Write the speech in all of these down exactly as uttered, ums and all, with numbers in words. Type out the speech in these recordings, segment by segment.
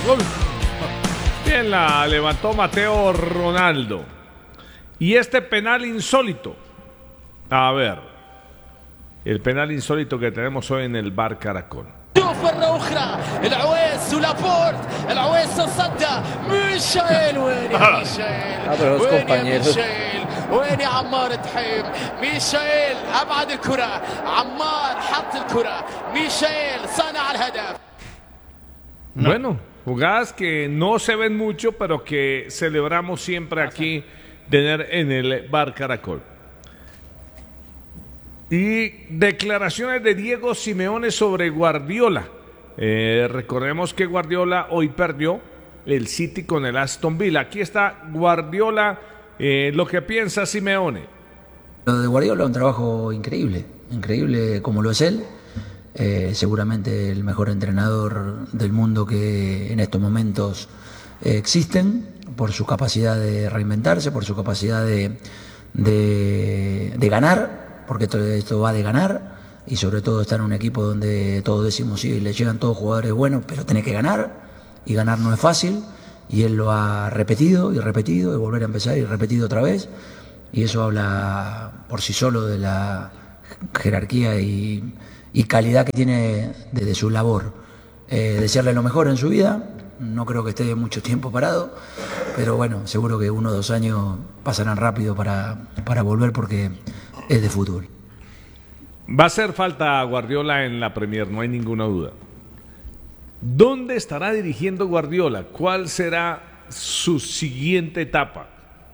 Bien, la levantó Mateo Ronaldo. Y este penal insólito. A ver. El penal insólito que tenemos hoy en el Bar Caracol. مرة أخرى العويس ولابورت العويس صدى ميشيل وين يا ميشيل وين يا ميشيل وين يا عمار تحيم ميشيل أبعد الكرة عمار حط الكرة ميشيل صنع الهدف. Bueno, jugadas que no se ven mucho, pero que celebramos siempre aquí tener en el Bar Caracol. Y declaraciones de Diego Simeone sobre Guardiola. Eh, recordemos que Guardiola hoy perdió el City con el Aston Villa. Aquí está Guardiola, eh, lo que piensa Simeone. Lo de Guardiola es un trabajo increíble, increíble como lo es él. Eh, seguramente el mejor entrenador del mundo que en estos momentos eh, existen, por su capacidad de reinventarse, por su capacidad de, de, de ganar. Porque esto, esto va de ganar y sobre todo estar en un equipo donde todos decimos sí, le llegan todos jugadores buenos, pero tenés que ganar y ganar no es fácil y él lo ha repetido y repetido y volver a empezar y repetido otra vez y eso habla por sí solo de la jerarquía y, y calidad que tiene desde su labor. Eh, desearle lo mejor en su vida, no creo que esté mucho tiempo parado, pero bueno, seguro que uno o dos años pasarán rápido para, para volver porque es de fútbol. Va a hacer falta Guardiola en la Premier, no hay ninguna duda. ¿Dónde estará dirigiendo Guardiola? ¿Cuál será su siguiente etapa?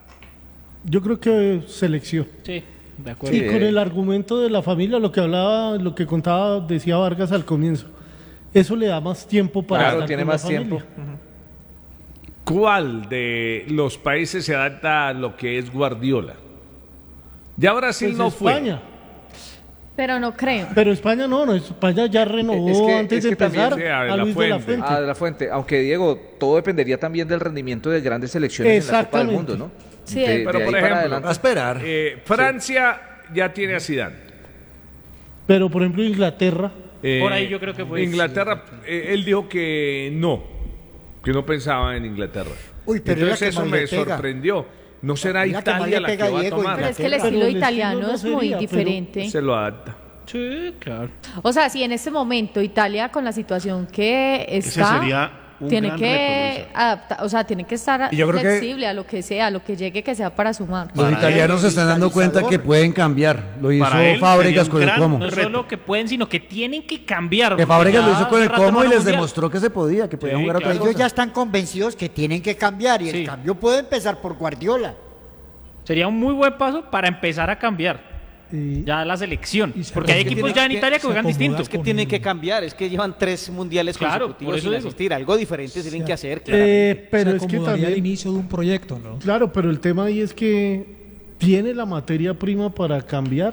Yo creo que selección. Sí, de acuerdo. Y con el argumento de la familia, lo que hablaba, lo que contaba, decía Vargas al comienzo. Eso le da más tiempo para claro, estar tiene con más la familia. tiempo. Uh-huh. ¿Cuál de los países se adapta a lo que es Guardiola? Ya Brasil Pues no España. fue. Pero no creo. Pero España no, no, España ya renovó Es que- antes es de que también empezar sea de a la Luis de la Fuente. Fuente. Ah, de la Fuente. Aunque Diego, todo dependería también del rendimiento de grandes selecciones en la Copa del Exactamente. Mundo, ¿no? Sí, De- pero de por ahí para ejemplo, adelante. A esperar. Eh, Francia ya tiene a Zidane. Pero por ejemplo Inglaterra, Eh, Por ahí yo creo que fue- Inglaterra, eh, él dijo que no, que no pensaba en Inglaterra. Uy, pero Entonces mira que eso mal me le pega. sorprendió. No será Mira que mal Italia le la pega que va a Diego, tomar. pero es que el Pero estilo el italiano estilo no es muy sería, pero- diferente. Se lo adapta. Sí, claro. O sea, si en este momento Italia con la situación que está, sería un tiene gran que reto, Luisa. adaptar, o sea, tiene que estar Y yo creo que- flexible a lo que sea, a lo que llegue, que sea para sumar. Los Para italianos él, se están dando cuenta que digitalizador. pueden cambiar. Lo hizo Para él Fábregas sería un con el gran Como. No reto. solo que pueden, sino que tienen que cambiar. Que porque Fábregas ya lo hizo con el hace rato Como no y van a les mundial. demostró que se podía, que podían Sí, jugar a otra claro. cosa. Ellos ya están convencidos que tienen que cambiar y el Sí. cambio puede empezar por Guardiola. Sería un muy buen paso para empezar a cambiar y- ya la selección. y se Porque hay acomoda- equipos ya en que Italia que se juegan acomoda distinto. Es que tienen que cambiar, es que llevan tres mundiales Claro, por consecutivos eso sin digo. asistir. Algo diferente tienen Sí. que hacer, eh, claramente. pero Se es que acomodaría también al inicio de un proyecto, ¿no? Claro, pero el tema ahí es que tiene la materia prima para cambiar.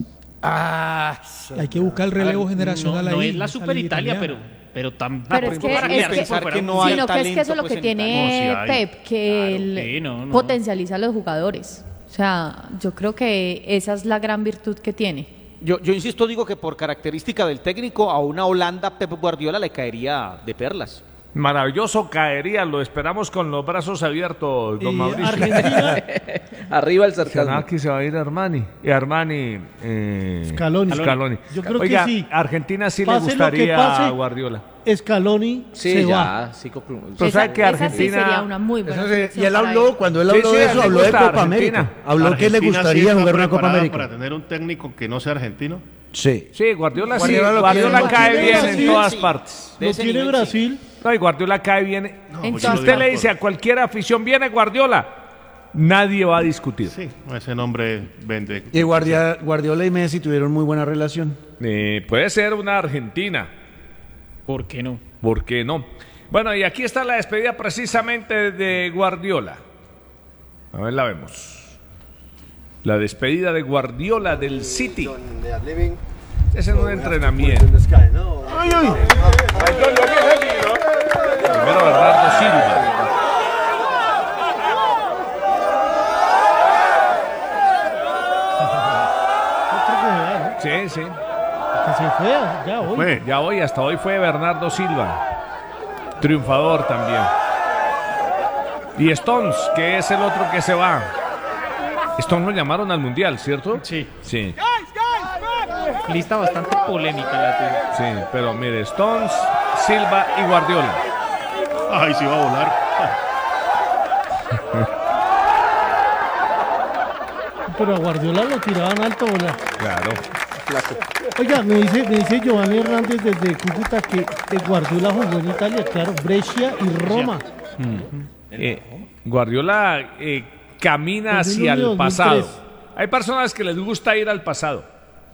Ah, Hay que buscar el relevo No, generacional no ahí. es la esa Super liga Italia, pero, italiana. pero tampoco Pero es que, para es crear que- equipo fuera que un- no hay sino que es que talento, eso es lo pues, que en tiene Italia. No, sí hay. Pep, que él sí, no, no. potencializa a los jugadores. O sea, yo creo que esa es la gran virtud que tiene. Yo, yo insisto, digo que por característica del técnico, a una Holanda Pep Guardiola le caería de perlas. Maravilloso caería, lo esperamos con los brazos abiertos, don Y Mauricio. Argentina, Arriba el ¿Será sarcasmo. que se va a ir Armani? Y Armani... Eh, Scaloni. Scaloni. Yo creo que Oiga, sí. Argentina sí le Pase lo que gustaría pase. a Guardiola. Scaloni Sí, se ya. va. Sí, compro- Pero Esa- sabe que esa Argentina... sí sería una muy buena Eso sí, selección y él para habló, cuando él Sí, habló sí, de a él eso, le habló de gusta Copa Argentina. América. Habló que le ¿Argentina gustaría sí está jugar una Copa preparada América. para tener un técnico que no sea argentino? Sí. Sí, Guardiola, sí, Guardiola lo Guardiola quiere. cae Guardiola bien en sí, todas sí. partes. De No ese tiene nivel, Brasil. No, y Guardiola cae bien. En pues Si yo lo usted digo le dice por- a cualquier afición, viene Guardiola, nadie va a discutir. Sí, ese nombre vende. Y Guardia- Guardiola y Messi tuvieron muy buena relación. Eh, puede ser una Argentina, ¿Por qué no? ¿por qué no? Bueno, y aquí está la despedida precisamente de Guardiola. A ver, la vemos. La despedida de Guardiola del City. Es en un entrenamiento. Ay, ay. Primero Bernardo Silva. Otro que se va, ¿no? Sí, sí. Que se fue ya hoy. Fue, ya hoy, hasta hoy fue Bernardo Silva. triunfador también. Y Stones, que es el otro que se va. Stones lo llamaron al Mundial, ¿cierto? Sí. Sí. Lista bastante polémica la tuya. Sí, pero mire, Stones, Silva y Guardiola. Ay, sí va a volar. Pero a Guardiola lo tiraban alto, ¿verdad? Claro. Oiga, me dice, me dice Giovanni Hernández desde Cúcuta que, que Guardiola jugó en Italia, claro, Brescia y Roma. Mm. Eh, Guardiola eh, camina dos mil hacia uno, el pasado. dos mil tres. Hay personas que les gusta ir al pasado.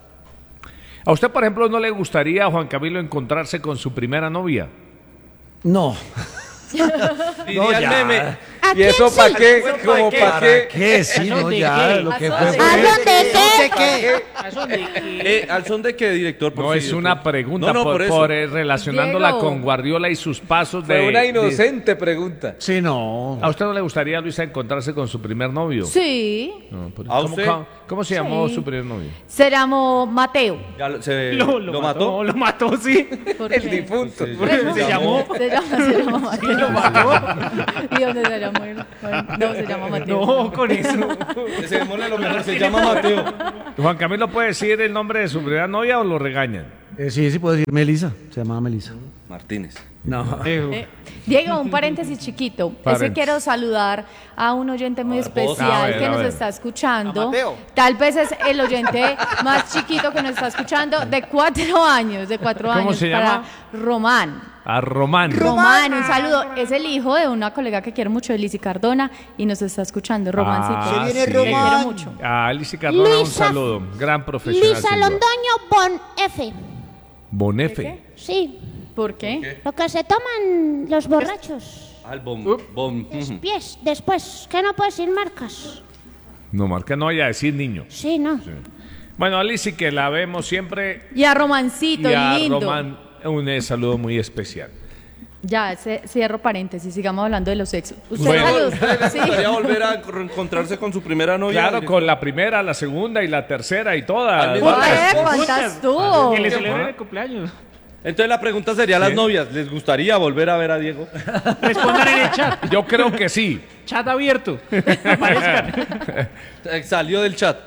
¿A usted, por ejemplo, no le gustaría, Juan Camilo, encontrarse con su primera novia? No. Diría el ya. meme. ¿A ¿Y eso quién para sí? qué? ¿Para ¿Cómo qué? para qué? ¿Qué? Sí, no, ¿De ya, qué? lo que ¿A fue dónde? fue. ¿A dónde ¿De qué? qué? Eh, ¿Al son de qué, director? Por No, fin, es director. una pregunta No, no, por, por eso. por, eh, relacionándola Diego. con Guardiola y sus pasos de... Fue una de- inocente pregunta. Sí, no. ¿A usted no le gustaría, Luisa, encontrarse con su primer novio? Sí. No, por- ¿A ¿Cómo, usted? cómo- cómo se llamó Sí. su primer novio? Se llamó Mateo. Ya lo, se, Lo, ¿lo lo mató? mató, lo mató, sí. ¿Por El qué? difunto. Bueno, Se llamó. Se llama, se llama Mateo. ¿Y dónde se llamó? Bueno, no, se llama Mateo. No, con eso. Deseémosle lo mejor. Se llama Mateo. Juan Camilo, ¿puede decir el nombre de su primera novia o lo regañan? Eh, sí, sí puedo decir Melissa. Se llamaba Melissa. Martínez. No. Eh, Diego, un paréntesis chiquito. Paréntesis. Ese quiero saludar a un oyente muy A ver, vos. especial A ver, que a nos ver. está escuchando. A Mateo. Tal vez es el oyente más chiquito que nos está escuchando, de cuatro años, de cuatro ¿Cómo años. se para llama? Román. A Román. Román, un saludo. Es el hijo de una colega que quiero mucho, de Lizzy Cardona, y nos está escuchando. Romancito. Ah, Se viene sí. Le quiero Román. mucho. A Alicia Cardona un Luisa- saludo. Gran profesional. Lisa sin duda. Londoño Bon F. Bonefe. Sí, ¿Por qué? lo que se toman los borrachos. Al bom, bom. Los pies, después, que no puedes ir marcas. No, marca, no vaya a decir niño. Sí, no. Bueno, Alicia, que la vemos siempre. Y a Romancito, Y a lindo. Román, un eh, saludo muy especial. Ya, ce- cierro paréntesis, sigamos hablando de los sexos. ¿Usted Bueno. saludos? ¿Usted le Sí. gustaría volver a encontrarse con su primera novia? Claro, con la primera, la segunda y la tercera y Al todas. mismo Oye, tiempo. ¿cuántas tuvo? Que le celebren el cumpleaños. Entonces la pregunta sería a las novias, ¿les gustaría volver a ver a Diego? Respondan en el chat. Yo creo que sí. Chat abierto. Aparezcan. Eh, Salió del chat.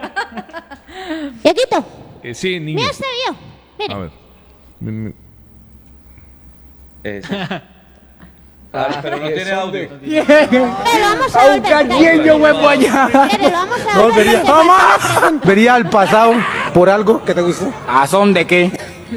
Dieguito, Eh, sí, niño. mira este video. Mire. A ver. Mm, Eso. Ah, pero no tiene audio. Pero vamos a volver. ¿Quién yo vuelvo allá? Pero vamos a No, volver. vería, porque falta la pregunta. vería al pasado por algo que te gustó. ¿A son de qué?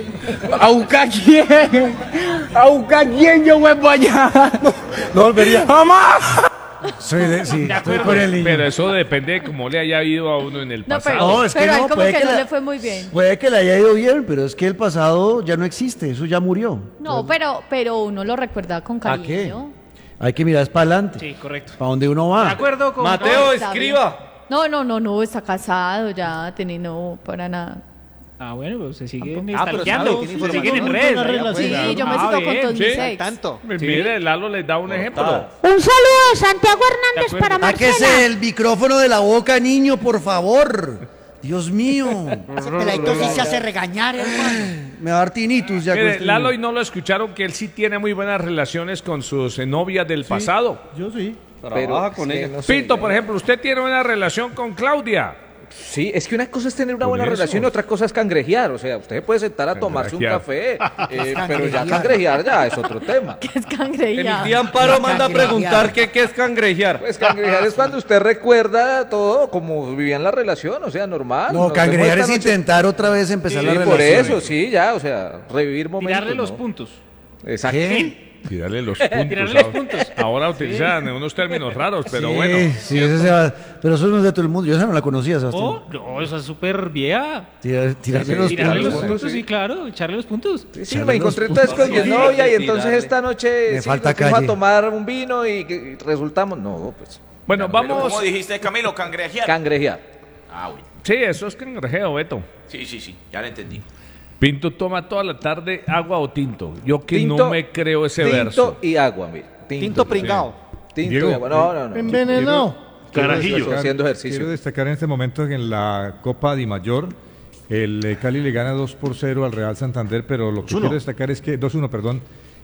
¿A buscar quién? ¿A buscar quién yo vuelvo allá? No, no volvería. ¡Jamás! Soy de, sí, estoy con el niño. Pero eso depende de cómo le haya ido a uno en el No, pasado. pero, No, es que pero a él no, como puede que, que no la- le fue muy bien. Puede que le haya ido bien, pero es que el pasado ya no existe, eso ya murió. No, pero, pero uno lo recuerda con ¿A qué? cariño. Hay que mirar para adelante. Sí, correcto. Para donde uno De va. acuerdo con... Mateo, No, está escriba. No, no, no, no, está casado ya, tiene no para nada. Ah, bueno, pues se siguen Ah, pero stalkeando. sabe, tiene Se siguen en información. redes. Una allá, relación. pues. Sí, yo me Ah, sigo con bien. todos sí. mis ex. Tanto. Mire, Lalo les da un ejemplo. Un saludo de Santiago Hernández para Sáquese Marcela. el micrófono de la boca, niño, por favor. Dios mío. Ese peladito sí se hace regañar, hermano. Me va a dar tinnitus ya con Mire, este Lalo, niño. y no lo escucharon que él sí tiene muy buenas relaciones con sus eh, novias del pasado. Yo sí. Trabaja con ella. Pinto, por ejemplo, usted tiene una relación con Claudia. Sí, es que una cosa es tener una Por buena eso. relación y otra cosa es cangrejear. O sea, usted se puede sentar a tomarse un Cangrejear. café, eh, pero ya cangrejear ya es otro tema. Que es Mi cangreja. tía Amparo manda a preguntar qué, qué es cangrejear. Pues cangrejear es cuando usted recuerda todo como vivían la relación, o sea, normal. No, Nos cangrejear vemos es esta noche. intentar otra vez empezar Sí, la relación. por eso, sí, ya, o sea, revivir momentos. Tirarle los ¿no? puntos. Exacto. ¿Qué? Tirarle los puntos. Tirarle los ahora- puntos. Ahora utilizan unos términos raros, pero sí, bueno. sí, ese se va- pero eso no es de todo el mundo. Yo esa no la conocía, Sebastián. Oh, no, esa es súper vieja. Tirar- tirarle los Tirarle los puntos. puntos, sí, claro. Echarle los puntos. Sí, sí, me encontré entonces con mi novia y entonces esta noche Me sí, falta nos fuimos calle. a tomar un vino y, que- y resultamos, no, pues, Bueno, vamos. ¿Cómo dijiste, Camilo? ¿Cangrejear? cangrejear. Ah, bueno. Sí, eso es cangrejeo, Beto. Sí, sí, sí. Ya lo entendí. Pinto toma toda la tarde agua o tinto. Yo que Tinto- no me creo ese Tinto verso. y agua, mire. Tinto, Tinto pringao. Tinto Diego, y agua. No, no, no. Envenenado. Carajillo. Haciendo ejercicio. Quiero destacar en este momento que en la Copa Di Mayor el eh, Cali le gana dos por cero al Real Santander, pero lo que dos uno. quiero destacar es que dos uno, perdón,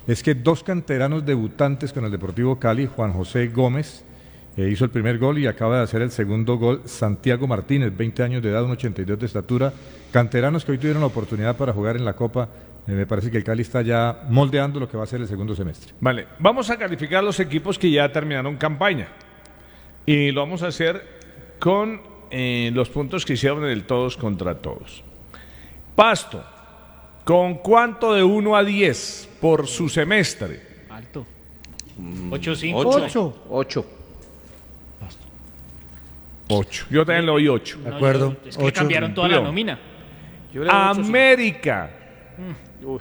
es que dos canteranos debutantes con el Deportivo Cali, Juan José Gómez, eh, hizo el primer gol y acaba de hacer el segundo gol, Santiago Martínez, veinte años de edad, un ochenta y dos de estatura, canteranos que hoy tuvieron la oportunidad para jugar en la Copa. Eh, me parece que el Cali está ya moldeando lo que va a ser el segundo semestre. Vale, vamos a calificar los equipos que ya terminaron campaña. Y lo vamos a hacer con eh, los puntos que hicieron en el todos contra todos. Pasto, ¿con cuánto de uno a diez por su semestre? Alto. ocho cinco. Ocho. Ocho. ocho. Yo también le doy ocho. De acuerdo. Es que ocho. Cambiaron toda la nómina. América. Uy.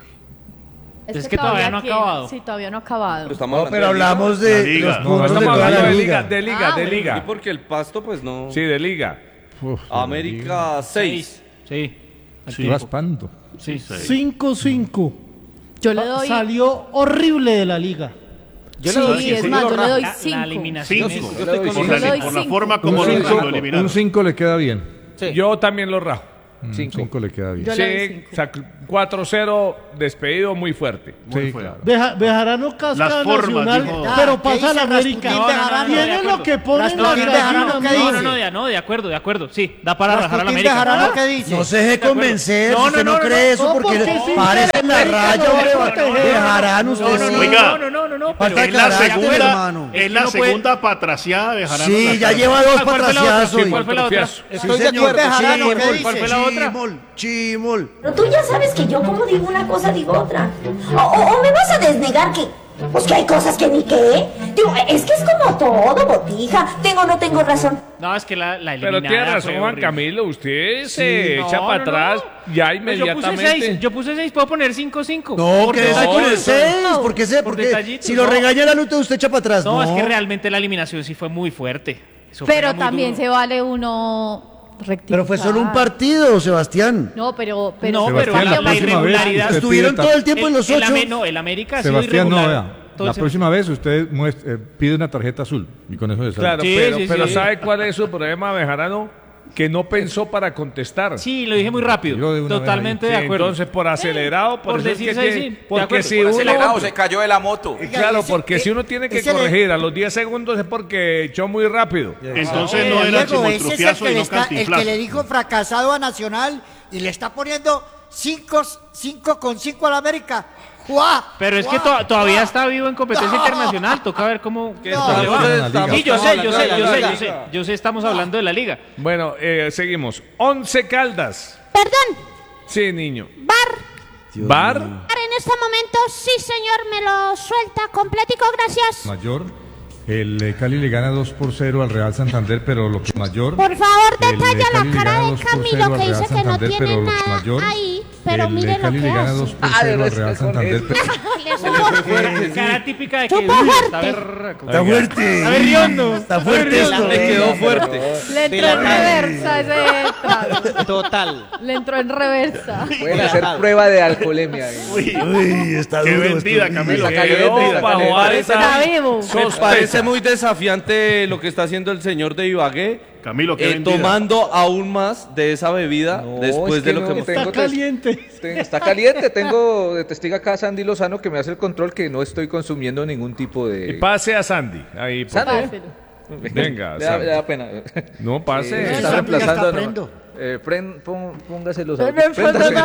Es, Es que, que todavía no ha tiene- acabado. Sí, todavía no ha acabado. Estamos No, pero hablamos de La liga. los No, puntos de estamos toda hablando la de liga. liga, de liga, Ah, de bueno. liga. Sí, porque el Pasto, pues no. Sí, de liga. Uf, América seis. Sí. sí. Raspando. Sí. cinco cinco. Yo le doy. Salió horrible de la liga. Yo Sí, le doy es cinco. más, yo le doy La, la cinco. eliminación. Cinco. es- Yo estoy con Por Luis. la, Le doy por la cinco. forma Un como lo, cinco, lo eliminaron. un cinco le queda bien. Sí. Yo también lo rajo. Un Cinco. cinco le queda bien. Yo le doy Sí, cinco. o sea, cuatro cero, despedido muy fuerte. Sí, fuerte. claro. Beja- Bejarano casca Las formas, nacional, dijo. pero ¿Qué pasa dice la América. Rasputín No, no, no, Bejarano? no, de Tiene acuerdo. lo que ponen Rasputín las Bejarano, gallinas. ¿qué No, dice? no, no, de, no, de acuerdo, de acuerdo. Sí, da para rajar a la Rasputín América. Bejarano, ¿qué dice? No se deje acuerdo. convencer, No, si usted no, no, no, cree no, eso no, porque porque sí, parece en la América raya, lo hombre. va a proteger. Bejarano, usted No, no, sí. no, Oiga. no, no, no, no, no, Falta pero Es la carácter, segunda, hermano. es Es la que no puede- segunda patraciada de Jarano. Sí, ya lleva dos ¿Cuál fue la otra? patraciadas Sí, hoy. ¿Cuál fue la otra? Tropiazo. Estoy Sí, de señor. acuerdo. Bejarano, Sí, ¿qué dice? ¿Cuál fue la otra? Chimol, chimol. Pero tú ya sabes que yo como digo una cosa digo otra. O, o- o me vas a desnegar que... Pues que hay cosas que ni qué. Digo, es que es como todo, botija. Tengo o no tengo razón. No, es que la, la Pero eliminada tiene razón fue Juan horrible. Camilo, usted se No, echa no, para no. atrás ya Pues yo puse inmediatamente. seis, yo puse seis, puedo poner cinco cinco. No, Por que se detallito. con el seis, porque sé, Por porque detallito, si lo no. regaña la luta usted echa para atrás. No, No, es que realmente la eliminación sí fue muy fuerte. Eso Pero fue muy también duro. se vale uno rectificar. Pero fue solo un partido, Sebastián. No, pero... pero No, pero Sebastián, la, la la próxima vez irregularidad. usted Estuvieron pide todo ta- el tiempo en los el, ocho. Ame- no, el América ha sido Sebastián, no, irregular. vea. Todo La ese- próxima vez usted muestra- eh, pide una tarjeta azul y con eso se sale. Claro, Sí, pero, sí, pero sí. ¿sabe cuál es su problema, Bejarano? Que no pensó para contestar. Sí, lo dije muy rápido. Yo de una vez Totalmente Sí, de acuerdo. entonces por acelerado, por, por eso es decir que seis, tiene- sí, de porque acuerdo. si Por uno acelerado se cayó de la moto. claro, ese- porque eh, si uno tiene que ese le- corregir a los diez segundos es porque echó muy rápido. Entonces no Eh, era Diego, ese es el chimoltrufiazo que, y le no está, el cantinflazo. que le dijo fracasado a Nacional y le está poniendo cinco con cinco a la América. ¡Juá! Pero es que ¡Juá! to- todavía ¡Juá! está vivo en competencia No. internacional. Toca ver cómo. No. cómo le va. Estamos en la liga. Sí, yo sé, yo sé, Estamos yo sé, hablando yo sé. de la Yo sé, estamos hablando de la liga. Bueno, eh, seguimos. Once Caldas. Perdón, Sí, niño. bar. Bar. Bar en este momento, sí señor, me lo suelta completico, gracias. Mayor. El eh, Cali le gana dos por cero al Real Santander, pero lo que es mayor. Por favor, el, eh, detalla Cali la le cara gana de dos por Camilo cero al que Real dice que no Santander, tiene pero lo que es nada mayor. ahí, pero el, eh, mire lo Cali que le gana hace. dos por Ah, cero al es- Real es con Santander. eso. pero- Le supo. Cara típica de que. Chupa uy, fuerte. está berraco. Está fuerte. Está berriondo. Está fuerte esto. Le quedó fuerte. Le entró en reversa ese trago. Total. Le entró en reversa. Pueden hacer prueba de alcoholemia. eh. Uy, Uy, está qué duro. vendida, esto. Camilo. Saca qué quedó vendida. bajo Me alta. parece- Está vivo. Me parece muy desafiante lo que está haciendo el señor de Ibagué, Camilo, qué eh, vendida. tomando aún más de esa bebida No, después es de que lo no, que hemos... tengo Está tes- caliente. Ten- Está caliente, tengo de testigo acá a Sandy Lozano que me hace el control que no estoy consumiendo ningún tipo Y de... pase a Sandy. Ahí, por Sandy. favor. Páselo. Venga, Le da, Sandy. le da pena. No pase. Eh, Sandy está ya reemplazando. está no, prendo. eh, pren- pon- póngase los Me audífonos. fue Préndase.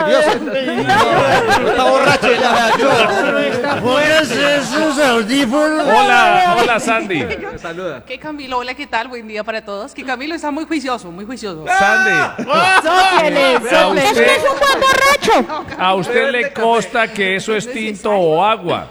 nervioso. Está borracho ya. Póngase esos audífonos. Hola, hola Sandy. Saluda. ¿Qué Camilo? Hola, ¿qué tal? Buen día para todos. Que Camilo está muy juicioso, muy juicioso. Sandy. Sóplele, A sóplele. Es que usted, es un buen borracho. a usted le consta que eso es tinto o agua.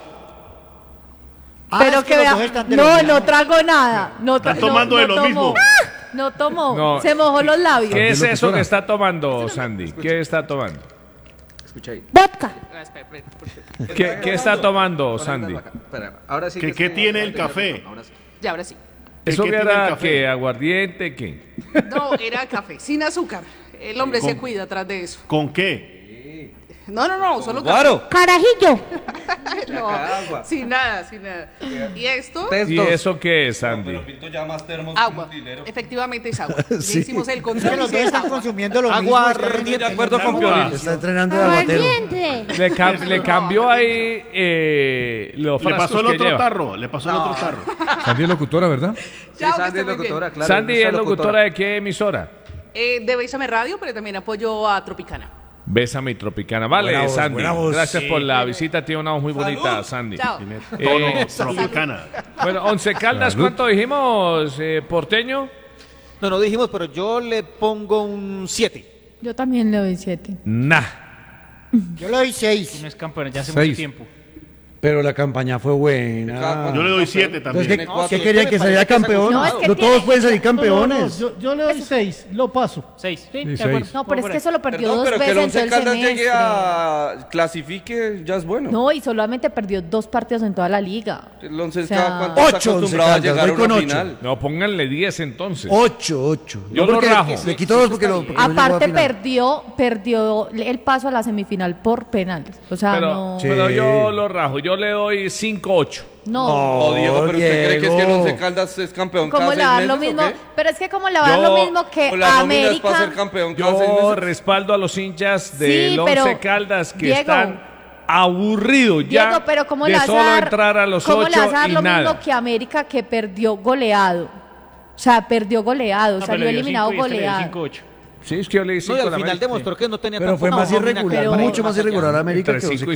Ah, Pero es que los vea, dos están de no, los no mismos. trago nada. No, tra- Están tomando no, de no lo tomó. mismo. No tomó. No. Se mojó los labios. ¿Qué es Tranquilo, eso doctora. que está tomando, Sandy? ¿Qué está tomando? Escucha ahí. Vodka. Ah, espera, espera, espera. ¿Qué, qué está tomando, Sandy? Espera, ahora sí ¿Qué- que qué estoy- tiene el café? Ahora sí. Ya, ahora sí. ¿Eso ¿Qué que tiene el era café? que aguardiente? ¿Qué? No, era café, sin azúcar. El hombre se ¿Con- cuida atrás de eso. ¿Con qué? No, no, no, solo Guaro. Carajillo. No, sin nada, sin nada. ¿Y esto? ¿Y eso qué es, Sandy? Agua. Efectivamente es agua. Ya Sí. hicimos el Es que control. los dos están consumiendo lo mismo. Agua están ardiente. en- De acuerdo con Piolín. Está entrenando de aguatero. Ardiente. Le, cam- le cambió ahí eh, los Le frascos pasó el que otro lleva. tarro, le pasó el otro tarro. Sandy es locutora, ¿verdad? Chao, que Sandy esté es muy bien. locutora, claro. Sandy nuestra es locutora de qué emisora? Eh, de Bésame Radio, pero también apoyo a Tropicana. Bésame Tropicana. Vale, Buena voz, Sandy. buena voz. Gracias Sí. por la visita. Tiene una voz muy bonita, Sandy. Chao. Eh, Tono Tropicana. bueno, Once Caldas, Salud. ¿cuánto dijimos, eh, porteño? No, no dijimos, pero yo le pongo un siete. Yo también le doy siete. Nah. Yo le doy seis. No es campeón, ya hace Seis. mucho tiempo. Pero la campaña fue buena. Yo le doy siete también. Entonces, ¿qué, ¿qué quería que saliera campeón? No, No, es que todos tiene- pueden salir No, no, no, campeones. yo, yo le doy seis, lo paso. Seis. Sí, Sí, de acuerdo. seis. No, pero es que solo perdió Perdón, dos pero que veces el en Once todo el Caldas semestre. llegue a clasifique ya es bueno. No, y solamente perdió dos partidos en toda la liga. El Once O sea, Caldas, ¿cuánto está Ocho, Once acostumbrado a Caldas, llegar a voy una con ocho. final? No, pónganle diez entonces. Ocho, ocho. Yo No, lo porque rajo. Le quito dos porque lo. porque no llegó a Aparte final. perdió, perdió el paso a la semifinal por penales. O sea, Pero, no. pero Sí. yo lo rajo. Yo le doy cinco ocho. No. Oh, Diego, pero ¿usted cree que es que el Diego. Once Caldas es campeón ¿Cómo cada le va a dar seis lo meses, mismo? o qué? Pero es que como le va a dar Yo- lo mismo que ¿O la a nómina es para ser América. campeón cada seis Yo meses? respaldo a los hinchas del Sí, Once pero, Caldas que Diego, están aburridos ya Diego, pero ¿cómo de le vas solo a dar, entrar a los ¿cómo le ocho vas a dar y lo nada. mismo que América que perdió goleado? O sea, perdió goleado, No, pero salió le dio eliminado cinco y este le dio goleado. cinco ocho. Sí, es que yo le di No, cinco y a al la final América. demostró que no tenía Pero fue tampoco más una nómina irregular, que- mucho más irregular América Entre que Once cinco y